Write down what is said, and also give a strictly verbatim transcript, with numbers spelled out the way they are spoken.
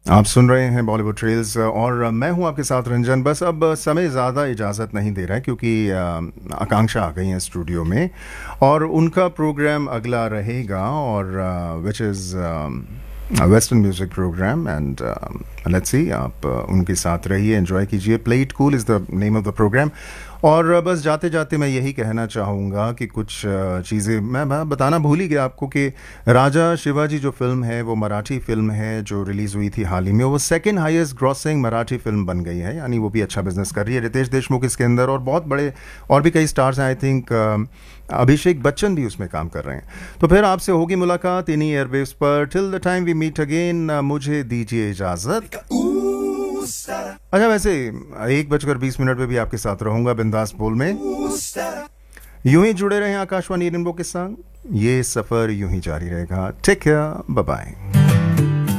आप सुन रहे हैं बॉलीवुड ट्रेल्स और मैं हूं आपके साथ रंजन। बस अब समय ज़्यादा इजाज़त नहीं दे रहा है क्योंकि अ, आकांक्षा आ गई हैं स्टूडियो में और उनका प्रोग्राम अगला रहेगा और which is western music programme and let's see. आप uh, उनके साथ रहिए, एंजॉय कीजिए। Play it cool is the name of the programme. और uh, बस जाते जाते मैं यही कहना चाहूँगा कि कुछ uh, चीज़ें मैं मैं बताना भूल ही गया आपको कि राजा शिवाजी जो फिल्म है वो मराठी फिल्म है जो रिलीज़ हुई थी हाल ही में। वो second highest grossing Marathi film बन गई है, यानी वो भी अच्छा बिजनेस कर रही है। रितेश देशमुख इसके अंदर और बहुत बड़े और भी कई स्टार्स हैं। आई थिंक अभिषेक बच्चन भी उसमें काम कर रहे हैं। तो फिर आपसे होगी मुलाकात इन्हीं एयरवेव्स पर। Till the time we meet again, मुझे दीजिए इजाज़त। अच्छा, वैसे एक बजकर बीस मिनट पे भी आपके साथ रहूंगा बिंदास बोल में। यूं ही जुड़े रहें आकाशवाणी रेनबो के संग। ये सफर यूं ही जारी रहेगा। Take care, bye bye.